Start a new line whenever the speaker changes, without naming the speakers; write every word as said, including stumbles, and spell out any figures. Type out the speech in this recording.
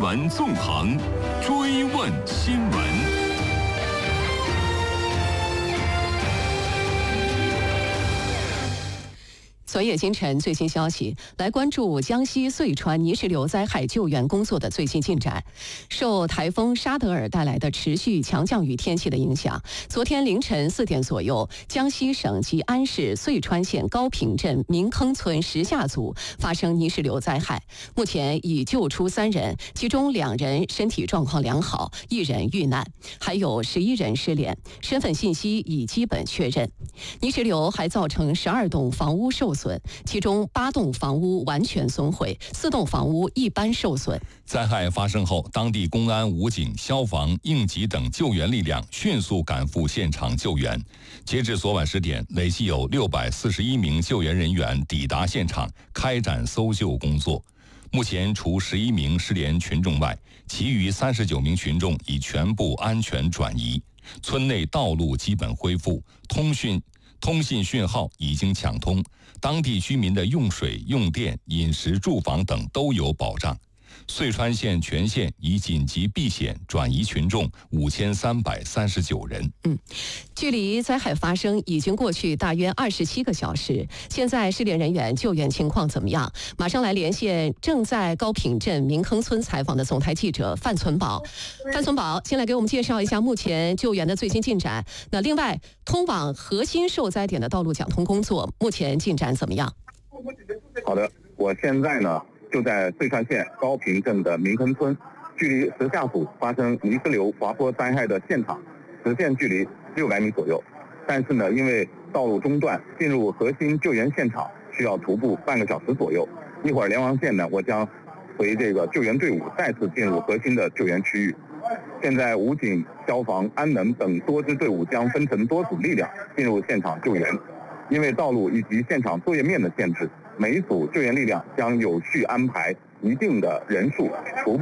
闻纵横，追问新闻。
昨夜今晨最新消息，来关注江西遂川泥石流灾害救援工作的最新进展。受台风沙德尔带来的持续强降雨天气的影响，昨天凌晨四点左右，江西省吉安市遂川县高坪镇明坑村石下组发生泥石流灾害，目前已救出三人，其中两人身体状况良好，一人遇难，还有十一人失联，身份信息已基本确认。泥石流还造成十二栋房屋受损，其中八栋房屋完全损毁，四栋房屋一般受损。
灾害发生后，当地公安、武警、消防、应急等救援力量迅速赶赴现场救援。截至昨晚十点，累计有六百四十一名救援人员抵达现场，开展搜救工作。目前，除十一名失联群众外，其余三十九名群众已全部安全转移。村内道路基本恢复，通讯通信讯号已经抢通，当地居民的用水、用电、饮食、住房等都有保障。遂川县全县已紧急避险转移群众五千三百三十九人。
嗯，距离灾害发生已经过去大约二十七个小时，现在失联人员救援情况怎么样？马上来连线正在高坪镇明坑村采访的总台记者范存宝。范存宝，先来给我们介绍一下目前救援的最新进展。那另外，通往核心受灾点的道路讲通工作目前进展怎么样？
好的，我现在呢就在遂川县高坪镇的明坑村，距离石下组发生泥石流滑坡灾害的现场直线距离六百米左右。但是呢，因为道路中断，进入核心救援现场需要徒步半个小时左右。一会儿连王县呢，我将随这个救援队伍再次进入核心的救援区域。现在武警、消防、安能等多支队伍将分成多组力量进入现场救援。因为道路以及现场作业面的限制，每一组救援力量将有序安排一定的人数徒步